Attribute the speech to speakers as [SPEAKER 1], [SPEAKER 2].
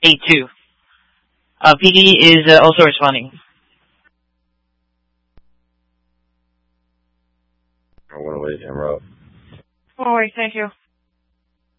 [SPEAKER 1] 82. PD is also responding.
[SPEAKER 2] I want to wait him up.
[SPEAKER 3] Oh, wait, thank you.